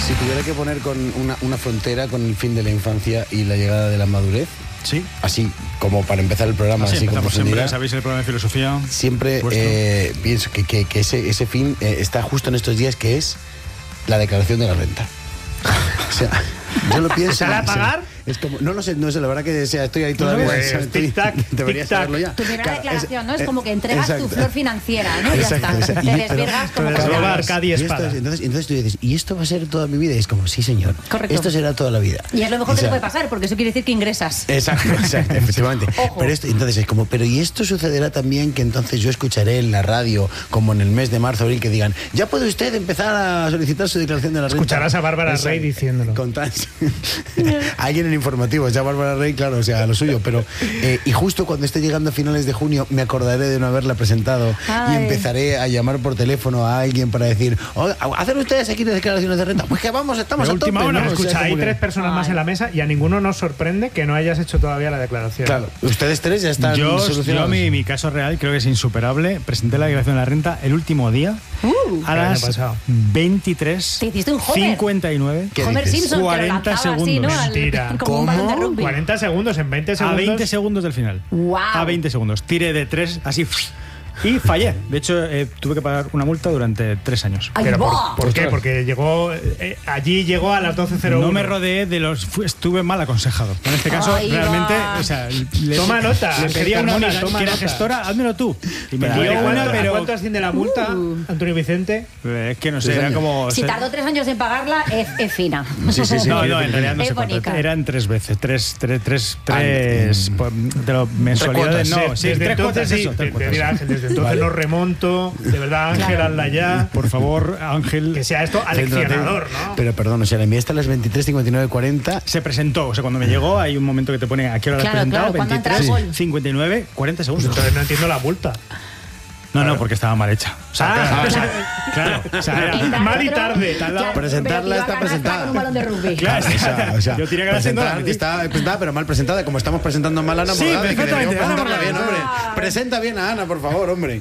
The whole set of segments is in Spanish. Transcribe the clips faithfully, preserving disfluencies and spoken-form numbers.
Si tuviera que poner con una, una frontera con el fin de la infancia y la llegada de la madurez, sí, así como para empezar el programa, así, así como siempre, sabéis el programa de filosofía. Siempre eh, pienso que, que, que ese, ese fin eh, está justo en estos días, que es la declaración de la renta. O sea, yo lo pienso. ¿Sale a pagar? Es como, no lo sé, no sé, la verdad que o sea, estoy ahí todavía. Pues, o sea, estoy, tic-tac, debería tic-tac. saberlo ya. Tu primera Claro, declaración, es, ¿no? Es eh, como que entregas exacto. tu flor financiera, ¿no? Exacto, Ya está. exacto. Te Y- desvirgas como pero- cosa. Arca y Y esto espada. es- entonces, entonces tú dices, ¿y esto va a ser toda mi vida? Y es como, sí, señor. Correcto. Esto será toda la vida. Y es lo mejor O que te sea, puede pasar, porque eso quiere decir que ingresas. Exacto, exacto, efectivamente. Ojo. Pero esto, entonces es como, pero ¿y esto sucederá también que entonces yo escucharé en la radio, como en el mes de marzo, abril, que digan, ya puede usted empezar a solicitar su declaración de la renta? Escucharás a Bárbara Exacto. Rey diciéndolo. Con tan- Alguien en informativo, ya Bárbara Rey, claro, o sea, lo suyo, pero eh, y justo cuando esté llegando a finales de junio me acordaré de no haberla presentado. Ay. Y empezaré a llamar por teléfono a alguien para decir, "Oiga, ¿hacen ustedes aquí declaraciones de renta? Pues que vamos, estamos De a última tope, hora, ¿no? O sea, escucha, hay como que- tres personas más Ay. en la mesa y a ninguno nos sorprende que no hayas hecho todavía la declaración. Claro, ustedes tres ya están Yo, solucionados. yo mi, mi caso real creo que es insuperable. Presenté la declaración de la renta el último día Uh, a el año las pasado. veintitrés Te hiciste un Homer. cincuenta y nueve. ¿Qué Homer dices? Simpson, que lo cuarenta lanzaba así, ¿no? segundos. Al- Mentira. como un balón de ¿Cómo? rugby. cuarenta segundos, en veinte A segundos. veinte segundos del final. Guau. A veinte segundos. Tiré de tres, así. Y fallé. De hecho, eh, tuve que pagar una multa durante tres años. Ay, ¿Pero por, va. por qué? Porque llegó eh, allí llegó a las doce cero uno. No me rodeé de los... fu- estuve mal aconsejado. En este caso, Ay, realmente... va. O sea, le, Toma nota, Le pedí a una Carmona, amiga toma que era nota. gestora, házmelo tú. Y me Pero, dio ¿Y una, cuánto, pero... ¿Cuánto asciende la multa, Uh. Antonio Vicente? Eh, Es que no sé, Tres era años. como... Si tardó tres años en pagarla, es, es fina. Sí, sí, sí. No, no, en realidad no Es sé cuánto. bonita. Eran tres veces, tres, tres, tres, Ah, tres, mm. por- de los mensualidades. cuotas. No, sí, desde tres entonces cuotas, sí, eso, tres de- cuotas. de- Ángel, desde entonces Vale. no remonto. De verdad, Ángel, Claro. hazla ya. Por favor, Ángel. Que sea esto aleccionador, ¿no? Pero perdón, o sea, la mía está a las veintitrés cincuenta y nueve cuarenta. Se presentó, o sea, cuando me llegó hay un momento que te pone a qué hora lo has Claro, presentado, claro, ¿cuándo entra el veintitrés, gol? cincuenta y nueve, cuarenta segundos. Entonces no entiendo la multa. No, no, porque estaba mal hecha. O sea, Ah, claro, o sea, claro, o sea, era- Entra mal y otro, tarde. claro, Presentarla pero que iba está a ganar presentada. Con un balón de rugby. Claro, O sea, o sea, yo tiré que haciendo la presentar- metí. está presentada, pero mal presentada, como estamos presentando mal a Ana Sí, Morgade, que perfectamente, deberíamos Ana presentarla bien, Morgade. hombre. Presenta bien a Ana, por favor, hombre.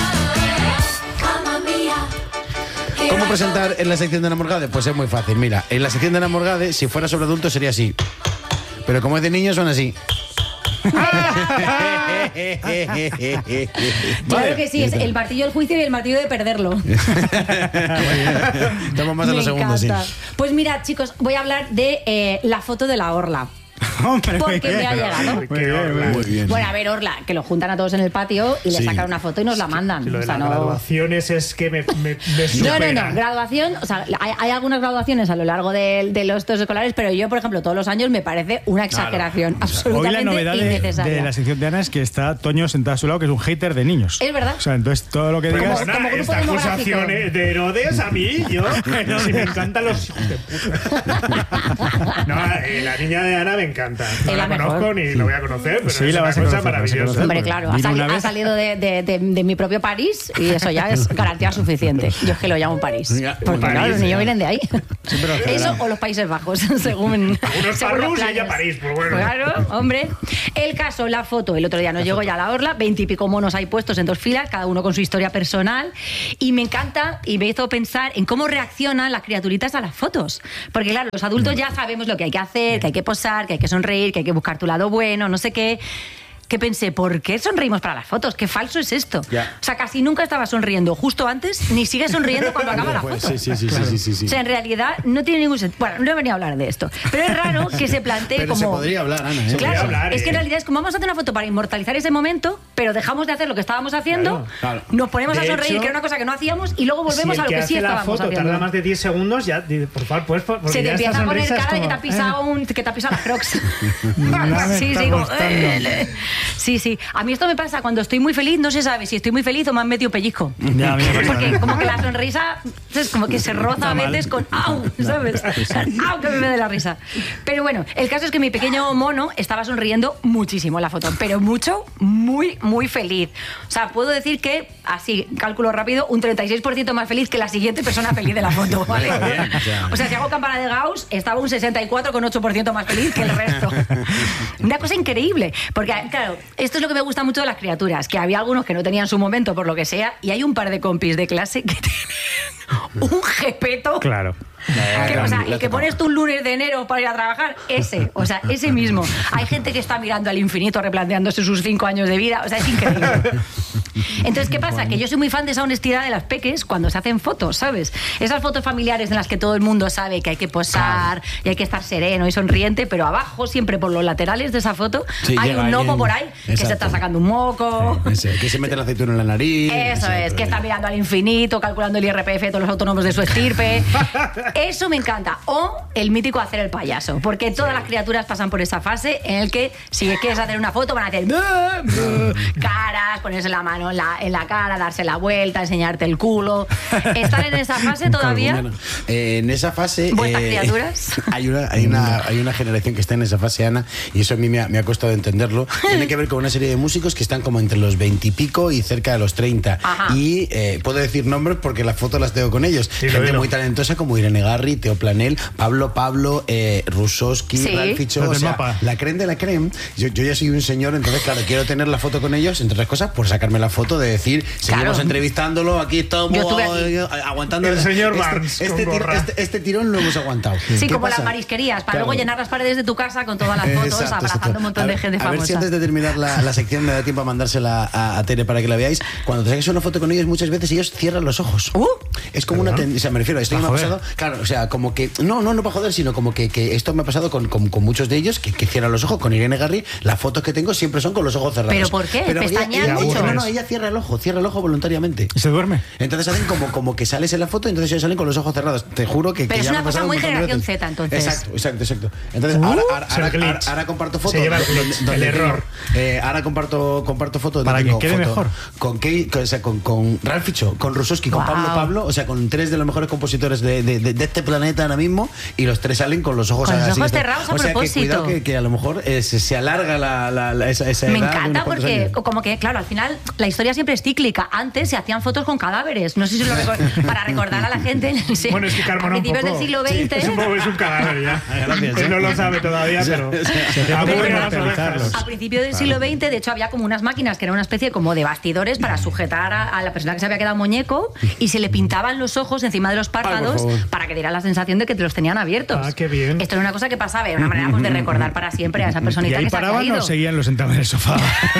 ¿Cómo presentar en la sección de Ana Morgade? Pues es muy fácil, mira, en la sección de Ana Morgade, si fuera sobre adultos sería así. Pero como es de niños, son así. Yo creo que sí, es el martillo del juicio y el martillo de perderlo. Estamos más en Me los segundos, sí. encanta. Pues mira, chicos, voy a hablar de eh, la foto de la orla. Hombre, Porque muy me ha bien. llegado. Muy bien, muy bien. Muy bien. Bueno, a ver, Orla, que lo juntan a todos en el patio y le Sí. sacan una foto y nos la mandan. Si lo de O sea, las no- graduaciones es que me, me, me No, supera. no, no, graduación, o sea, hay, hay algunas graduaciones a lo largo de, de los dos escolares, pero yo, por ejemplo, todos los años me parece una exageración Hoy absolutamente la novedad de, innecesaria. de la sección de Ana es que está Toño sentado a su lado, que es un hater de niños. Es verdad. O sea, entonces todo lo que Como- digas... Perdona, como grupo esta demográfico. acusación de Herodes a mí, yo. No, si me encantan los hijos de puta. No, eh, la niña de Ana me encanta. No Es la la mejor. conozco ni la voy a conocer, pero Sí, es la una vas a cosa conocer, la vas a maravillosa. conocer. Hombre, claro, ha, Vino sali- una ha vez. salido de, de- de- de mi propio París y eso ya es garantía suficiente. Yo es que lo llamo París. Venga, Porque París, claro, los niños ya. vienen de ahí. Siempre lo Eso generan. o los Países Bajos, según. Unos según los Parrus y ella planes. París, pues bueno. Claro, hombre. El caso, la foto. El otro día nos llegó ya la orla, veintipico monos ahí puestos en dos filas, cada uno con su historia personal. Y me encanta y me hizo pensar en cómo reaccionan las criaturitas a las fotos. Porque claro, los adultos ya sabemos lo que hay que hacer, que hay que posar, que hay que sonreír, que hay que buscar tu lado bueno, no sé qué. Que pensé, ¿por qué sonreímos para las fotos? ¿Qué falso es esto? Ya. O sea, casi nunca estaba sonriendo justo antes, ni sigue sonriendo cuando acaba la Pues foto. sí, sí, sí, sí, sí, sí, sí. O sea, en realidad no tiene ningún sentido. Bueno, no he venido a hablar de esto. Pero es raro que se plantee Pero como... se podría hablar, Ana, ¿eh? Se Claro, podría hablar, es que en ¿eh? realidad es como vamos a hacer una foto para inmortalizar ese momento, pero dejamos de hacer lo que estábamos haciendo, Claro, claro. nos ponemos a De sonreír, hecho, que era una cosa que no hacíamos, y luego volvemos si a el lo que, que sí hace la estábamos foto haciendo. tarda más de diez segundos, ya, di- por favor, pues porque Se te ya esta empieza a poner sonrisa es cara de que te ha como, pisado, eh, un, que te ha pisado las crocs. Nada me sí, está sí, como, gustando. eh, sí, sí. A mí esto me pasa cuando estoy muy feliz, no se sabe si estoy muy feliz o me han metido pellizco. Ya, a mí me pasa Porque también. como que la sonrisa es como que se roza a veces con ¡au! ¿Sabes? ¡Au! Que me da la risa. Pero bueno, el caso es que mi pequeño mono estaba sonriendo muchísimo en la foto, pero mucho, muy, muy feliz. O sea, puedo decir que, así, cálculo rápido, un treinta y seis por ciento más feliz que la siguiente persona feliz de la foto, ¿vale? O sea, si hago campana de Gauss, estaba un sesenta y cuatro coma ocho por ciento más feliz que el resto. Una cosa increíble. Porque, claro, esto es lo que me gusta mucho de las criaturas, que había algunos que no tenían su momento por lo que sea, y hay un par de compis de clase que tienen un jepeto. Claro. Que, o sea, el que pones tú un lunes de enero para ir a trabajar, ese, o sea, ese mismo. Hay gente que está mirando al infinito replanteándose sus cinco años de vida, o sea, es increíble. Entonces, ¿qué pasa? Que yo soy muy fan de esa honestidad de las peques cuando se hacen fotos, ¿sabes? Esas fotos familiares en las que todo el mundo sabe que hay que posar y hay que estar sereno y sonriente, pero abajo, siempre por los laterales de esa foto, sí, hay un gnomo por ahí. Exacto. Que se está sacando un moco. Sí, ese, que se mete el aceituna en la nariz. Eso exacto, es, que está mirando al infinito, calculando el I R P F de todos los autónomos de su estirpe. Eso me encanta. O el mítico hacer el payaso, porque todas sí. las criaturas pasan por esa fase en el que si quieres hacer una foto van a hacer caras, ponerse la mano en la, en la cara, darse la vuelta, enseñarte el culo. ¿Están en esa fase todavía? Eh, en esa fase... ¿Vuestras eh, criaturas? Hay una, hay, una, hay una generación que está en esa fase, Ana, y eso a mí me ha, me ha costado entenderlo. Tiene que ver con una serie de músicos que están como entre los veintipico y, y cerca de los treinta. Ajá. Y eh, puedo decir nombres porque las fotos las tengo con ellos. Sí, gente lo muy talentosa como Irene Garri, Teo Planel, Pablo Pablo, eh, Rusowski, sí. Ralficho, o sea, la creme de la creme. Yo, yo ya soy un señor, entonces claro, quiero tener la foto con ellos, entre otras cosas, por sacarme la foto de decir, seguimos claro. entrevistándolo, aquí estamos aquí. aguantando. El señor este, Barnes este, con este, este, este tirón lo hemos aguantado. Sí, como pasa? las marisquerías, para claro. luego llenar las paredes de tu casa con todas las fotos, exacto, abrazando exacto. un montón a de ver, gente a famosa. A ver si antes de terminar la, la sección me da tiempo a mandársela a, a Tere para que la veáis. Cuando te saques una foto con ellos, muchas veces ellos cierran los ojos. Uh, es como ¿Perdón? una tendencia, o sea, me refiero a esto que me ha pasado. Claro, o sea, como que, no, no, no para joder, sino como que, que esto me ha pasado con, con, con muchos de ellos que, que cierran los ojos. Con Irene Garri, las fotos que tengo siempre son con los ojos cerrados. ¿Pero por qué? Pero ¿Pestañean ella, ella, mucho? ella, no, no, ella cierra el ojo, cierra el ojo voluntariamente. ¿Y se duerme? Entonces hacen como, como que sales en la foto y entonces ellos salen con los ojos cerrados. Te juro que, Pero que es ya una me ha cosa pasado muy un montón de generación veces. Z, entonces. Exacto, exacto, exacto. Entonces, Uh, ahora, ahora, ahora, glitch. ahora, ahora comparto fotos. Se lleva el donde- glitch, donde el tengo- error. eh, ahora comparto, comparto fotos. Para donde que tengo quede foto mejor. Con, Kei- con, o sea, con, con Ralph Ficho, con Rusowski, con Wow. Pablo Pablo, o sea, con tres de los mejores compositores de, de, de, de este planeta ahora mismo, y los tres salen con los ojos Con los así. ojos cerrados a o sea, propósito. que cuidado que, que a lo mejor eh, se, se alarga la, la, la- esa, esa Me edad de encanta unos cuantos porque, años. como que, claro, al final la historia siempre es cíclica. Antes se hacían fotos con cadáveres. No sé si lo recor- para recordar a la gente. Sí. Bueno, es que Carmona a un principios poco- del siglo veinte. Es un poco es un cadáver ya. Gracias, Él ¿eh? no lo sabe todavía, pero... hacía a poco buenas para orejas. actualizarlos. A principios del siglo veinte, de hecho, había como unas máquinas que eran una especie como de bastidores para sujetar a, a la persona que se había quedado muñeco y se le pintaban los ojos encima de los párpados favor. para que diera la sensación de que te los tenían abiertos. Ah, qué bien. Esto era una cosa que pasaba, era una manera pues, de recordar para siempre a esa ¿Y personita ahí que se había paraban ido. o seguían los sentados en el sofá?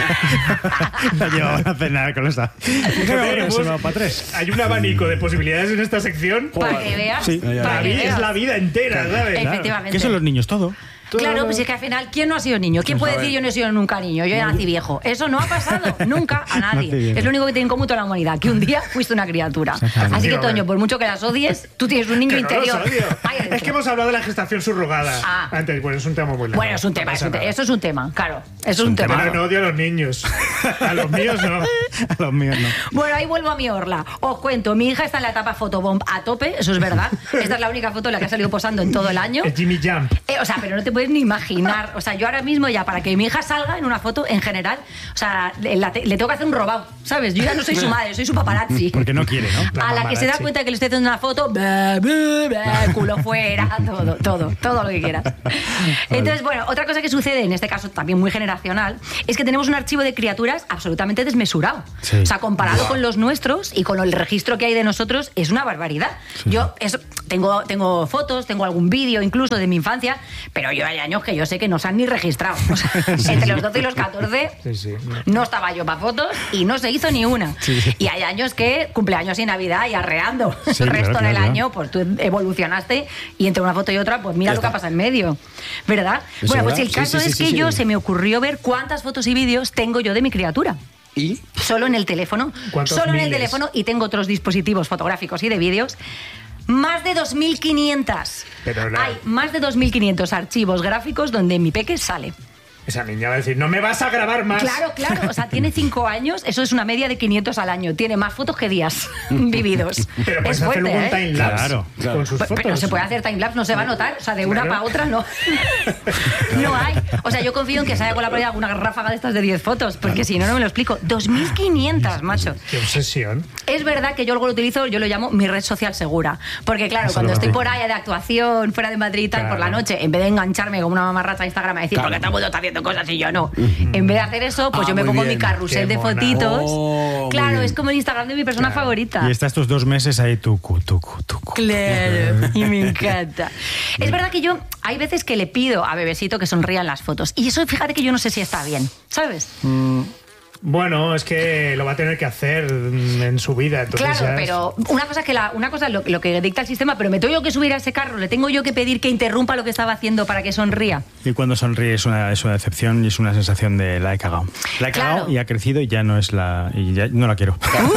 La llevaban a cenar con esa. Tenemos- Se va para tres. Hay un abanico de posibilidades en esta sección. Para que veas. Sí. para La que vida veas. es la vida entera, ¿sabes? Efectivamente. ¿Qué son los niños? Todo. Claro, pues es que al final, ¿quién no ha sido niño? ¿Quién puede decir yo no he sido nunca niño? Yo ya nací viejo. Eso no ha pasado nunca a Nací nadie. viejo. Es lo único que tiene en común toda la humanidad, que un día fuiste una criatura. Así que, Toño, por mucho que las odies, tú tienes un niño Que no los interior. odio. ahí dentro. Es que hemos hablado de la gestación subrogada Ah. antes. Bueno, es un tema muy largo. Bueno, es un tema, No es pasa un te- nada. eso es un tema, claro. Eso es un tema. Pero no odio a los niños. A los míos no. A los míos no. Bueno, ahí vuelvo a mi orla. Os cuento, mi hija está en la etapa fotobomb a tope, eso es verdad. Esta es la única foto en la que ha salido posando en todo el año. Es Jimmy Jump. Eh, o sea, pero no te puedes ni imaginar. O sea, yo ahora mismo ya, para que mi hija salga en una foto en general, o sea, le, la te- le tengo que hacer un robado, ¿sabes? Yo ya no soy su madre, soy su paparazzi. Porque no quiere, ¿no? La A la que se da mamarazzi. cuenta que le estoy haciendo una foto, bah, bah, bah, culo fuera, todo, todo, todo lo que quieras. Entonces, bueno, otra cosa que sucede, en este caso también muy generacional, es que tenemos un archivo de criaturas absolutamente desmesurado. Sí. O sea, comparado con los nuestros y con el registro que hay de nosotros, es una barbaridad. Yo eso, tengo, tengo fotos, tengo algún vídeo incluso de mi infancia, pero yo hay años que yo sé que no se han ni registrado. O sea, entre los doce y los catorce Sí, sí. no estaba yo para fotos y no se hizo ni una. Y hay años que cumpleaños y Navidad y arreando. Sí, el resto claro, del claro. año, pues tú evolucionaste y entre una foto y otra, pues mira Ya lo que ha está. pasado en medio. ¿Verdad? ¿Es Bueno, verdad? pues el Sí, caso sí, sí, es sí, que sí. yo se me ocurrió ver cuántas fotos y vídeos tengo yo de mi criatura. Y Solo en el teléfono. ¿Cuántos Solo en el miles? teléfono y tengo otros dispositivos fotográficos y de vídeos. Más de dos mil quinientos. Pero la- Hay más de dos mil quinientos archivos gráficos donde mi peque sale. Esa niña va a decir, no me vas a grabar más. Claro, claro. O sea, tiene cinco años, eso es una media de quinientos al año. Tiene más fotos que días vividos. Pero puedes es hacer fuerte, luego un ¿eh? timelapse Claro, claro. con sus Pero, fotos. pero se puede hacer timelapse, no se va a notar. O sea, de una Claro. para otra no. No hay. O sea, yo confío en que se haya colado por ahí alguna ráfaga de estas de diez fotos, porque si no, no me lo explico. dos mil quinientos, macho. Qué obsesión. Es verdad que yo luego lo utilizo, yo lo llamo mi red social segura. Porque claro, Eso cuando lo estoy digo. por ahí de actuación, fuera de Madrid y tal, Claro. por la noche, en vez de engancharme como una mamarracha a Instagram a decir, Claro. porque todo el mundo está haciendo haciendo cosas y yo no. En vez de hacer eso, pues Ah, yo me muy pongo bien. mi carrusel Qué de mona. fotitos. Oh, muy claro, bien. es como el Instagram de mi persona Claro. favorita. Y está estos dos meses ahí, tucu, tucu, tucu. Claro, y me encanta. Es verdad que yo hay veces que le pido a Bebesito que sonría en las fotos. Y eso, fíjate que yo no sé si está bien, ¿sabes? Bueno, es que lo va a tener que hacer en su vida. Entonces Claro, ya es- pero una cosa que la, una cosa es lo, lo que dicta el sistema, pero me tengo yo que subir a ese carro, le tengo yo que pedir que interrumpa lo que estaba haciendo para que sonría. Y cuando sonríe es una, es una decepción y es una sensación de la he cagado. La he Claro. cagado y ha crecido y ya no es la... y ya no la quiero.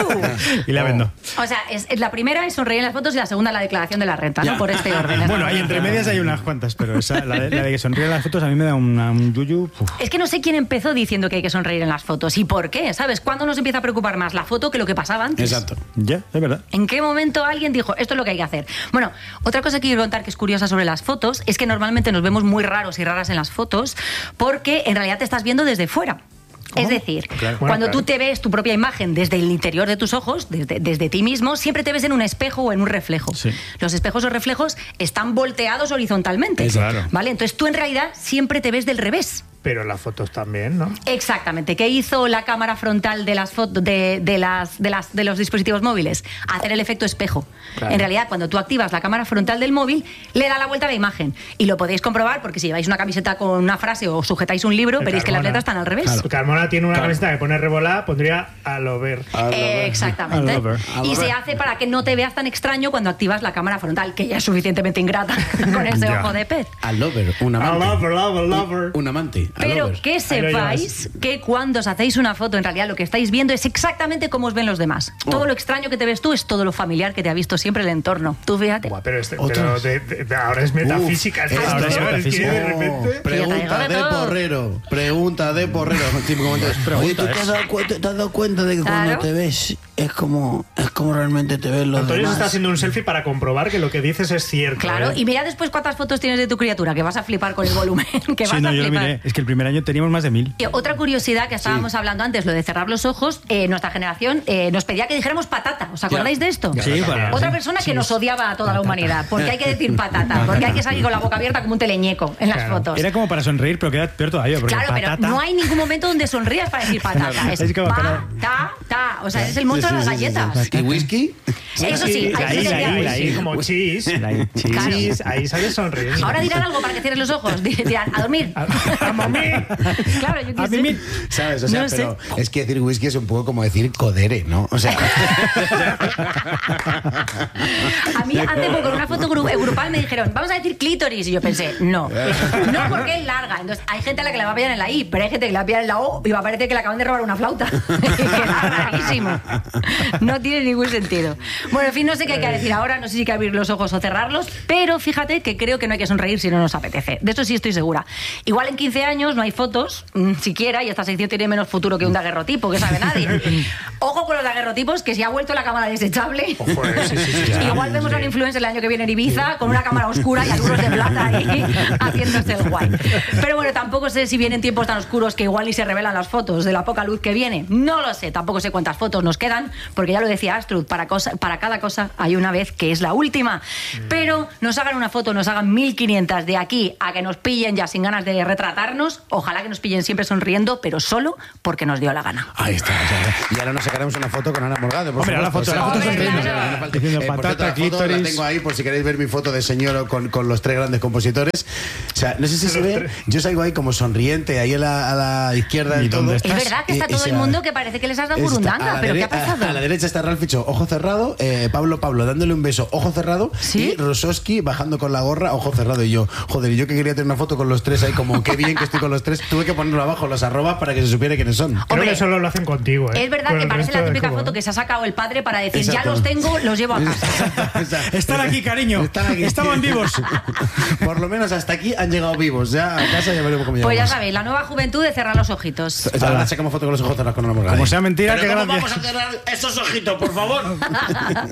y la vendo. O sea, es, es la primera es sonreír en las fotos y la segunda la declaración de la renta, ¿no? Ya. Por este orden. Bueno, ahí entre medias hay unas cuantas, pero esa, la, de, la de que sonríe en las fotos a mí me da una- un yuyu. uf. Es que no sé quién empezó diciendo que hay que sonreír en las fotos y por qué, ¿sabes? ¿Cuándo nos empieza a preocupar más la foto que lo que pasaba antes? Exacto. Ya, es verdad. ¿En qué momento alguien dijo, esto es lo que hay que hacer? Bueno, otra cosa que quiero contar que es curiosa sobre las fotos es que normalmente nos vemos muy raros y raras en las fotos porque en realidad te estás viendo desde fuera. Es decir, Claro. cuando Bueno, tú claro. te ves tu propia imagen desde el interior de tus ojos, desde, desde ti mismo, siempre te ves en un espejo o en un reflejo. Sí. Los espejos o reflejos están volteados horizontalmente. Exacto. ¿Vale? Entonces tú en realidad siempre te ves del revés. Pero las fotos también, ¿no? Exactamente. ¿Qué hizo la cámara frontal de las fotos de, de las de las de los dispositivos móviles? Hacer el efecto espejo. Claro. En realidad, cuando tú activas la cámara frontal del móvil, le da la vuelta a la imagen. Y lo podéis comprobar porque si lleváis una camiseta con una frase o sujetáis un libro, El veréis que las Carmona. letras están al revés. Claro. Carmona tiene una Claro. camiseta que pone revolada, pondría a lo ver. Eh, exactamente. I love her. I Y love se her. hace para que no te veas tan extraño cuando activas la cámara frontal, que ya es suficientemente ingrata con ese Ya. ojo de pez. A lover, un A amante. lover, lover, lover. Un amante. a Pero lover. que Ahí lo sepáis que cuando os hacéis una foto, en realidad lo que estáis viendo es exactamente cómo os ven los demás. Oh. Todo lo extraño que te ves tú es todo lo familiar que te ha visto siempre el entorno. Tú fíjate. Buah, pero, este, Otras. pero de- de- ahora es metafísica. Uf, esta esto historia, es es que metafísica. de Oh, repente... pregunta de de todo. porrero. Pregunta de porrero. Tipo, como te- Oye, ¿tú te has, dado cuenta, te has dado cuenta de que Claro. cuando te ves es como, es como realmente te ves los Antonio se demás? está haciendo un selfie para comprobar que lo que dices es cierto. Claro, ¿eh? y mira después cuántas fotos tienes de tu criatura, que vas a flipar con el volumen, que vas Sí, no, a yo lo flipar. miré. Es que el primer año teníamos más de mil. Y otra curiosidad que estábamos hablando antes, lo de cerrar los ojos, eh, nuestra generación eh, nos pedía que dijéramos patata. ¿Os acordáis de esto? Sí, para- Otra persona que nos odiaba a toda la humanidad, porque hay que decir patata, porque hay que salir con la boca abierta como un teleñeco en las Claro. fotos. Era como para sonreír, pero queda peor todavía. Porque Claro, patata, pero no hay ningún momento donde sonrías para decir patata. Es, Es como pa, cada- ta, ta. O sea, es el monstruo de las galletas. ¿Y whisky? Eso sí, La hay I, que la I, decir- la I. Sí, como cheese. La I, cheese. Claro. Cheese, ahí sale sonriendo. Ahora dirán algo para que cierres los ojos. Dirán, a dormir. A mí. Claro, yo qué A sé. mimir. ¿Sabes? O sea, No sé. pero es que decir whisky es un poco como decir codere, ¿no? O sea, A mí hace poco en una foto gru- eh, grupal me dijeron, vamos a decir clítoris. Y yo pensé, no. No porque es larga. Entonces hay gente a la que la va a pillar en la I, pero hay gente que la va a pillar en la O y va a parecer que le acaban de robar una flauta. Que es rarísimo. No tiene ningún sentido. Bueno, en fin, no sé qué hay que decir ahora, no sé si hay que abrir los ojos o cerrarlos, pero fíjate que creo que no hay que sonreír si no nos apetece. De eso sí estoy segura. Igual en quince años no hay fotos, mm, siquiera, y esta sección tiene menos futuro que un daguerrotipo, que sabe nadie. Ojo con los daguerrotipos, que si ha vuelto la cámara desechable. Ojo, eh, sí, sí, sí, sí. Igual vemos a un influencer el año que viene en Ibiza con una cámara oscura y algunos de plata ahí haciéndose el guay. Pero bueno, tampoco sé si vienen tiempos tan oscuros que igual ni se revelan las fotos de la poca luz que viene. No lo sé, tampoco sé cuántas fotos nos quedan, porque ya lo decía Astrud, para, cosa, para cada cosa hay una vez que es la última. Pero nos hagan una foto, nos hagan mil quinientas de aquí a que nos pillen ya sin ganas de retratarnos. Ojalá que nos pillen siempre sonriendo, pero solo porque nos dio la gana. ahí está. O sea, y ahora nos sacaremos una foto con Ana Morgado. Por Hombre, la supuesto. foto, la O sea, foto hombre, sonriendo. claro, no falta- Diciendo eh, por patata, cierto, la foto la clítoris. tengo ahí por si queréis ver mi foto de señor con, con los tres grandes compositores. O sea, no sé si se Los ve. tres. Yo salgo ahí como sonriente, ahí a la, a la izquierda ¿Y del todo. dónde Es verdad que está Y- todo y el sea, mundo que parece que les has dado está burundanga, a la pero ¿qué dere- ha pasado? A, a la derecha está Ralph Ficho, ojo cerrado, eh, Pablo Pablo dándole un beso, ojo cerrado, ¿Sí? y Rosowski bajando con la gorra, ojo cerrado. Y yo, joder, y yo que quería tener una foto con los tres ahí, como qué bien que estoy con los tres, tuve que ponerlo abajo, los arrobas para que se supiera quiénes son. Creo Hombre, que solo lo hacen contigo, ¿eh? Es verdad Con que el parece resto la es típica como- foto que se ha sacado el padre para decir, Exacto. ya los tengo, los llevo a casa. Exacto. Están aquí, cariño. Están aquí. Estaban vivos. Por lo menos hasta aquí han llegado vivos. Ya a casa ya veremos cómo Pues ya llegamos. sabéis, la nueva juventud de cerrar los ojitos. Ahora sacamos foto con los ojos cerrados con una morgada. Como sea mentira, Pero qué ¿cómo gracia. vamos a cerrar esos ojitos, por favor?